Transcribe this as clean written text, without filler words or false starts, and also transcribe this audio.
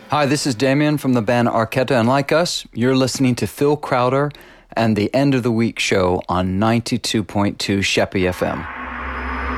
Hi, this is Damien from the band Arquetta, and like us, you're listening to Phil Crowder and the End of the Week show on 92.2 Sheppy FM.